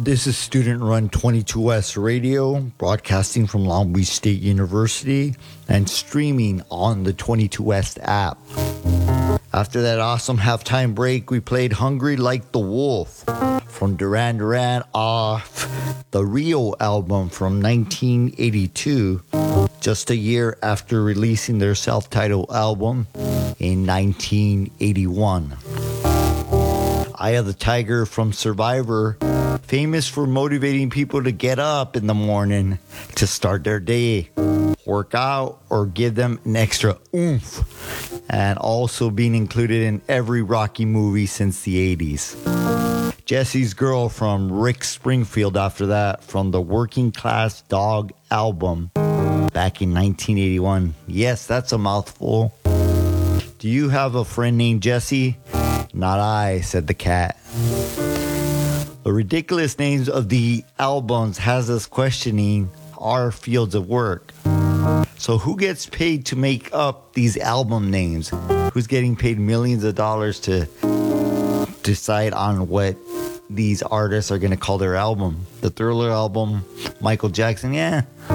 This is Student Run 22S Radio, broadcasting from Long Beach State University and streaming on the 22S app. After that awesome halftime break, we played Hungry Like the Wolf from Duran Duran off the Rio album from 1982, just a year after releasing their self-titled album in 1981. Eye of the Tiger from Survivor, famous for motivating people to get up in the morning to start their day, work out, or give them an extra oomph, and also being included in every Rocky movie since the 80s. Jesse's Girl from Rick Springfield after that, from the Working Class Dog album back in 1981. Yes, that's a mouthful. Do you have a friend named Jesse? Not I, said the cat. The ridiculous names of the albums has us questioning our fields of work. So who gets paid to make up these album names? Who's getting paid millions of dollars to decide on what these artists are going to call their album? The Thriller album, Michael Jackson, yeah,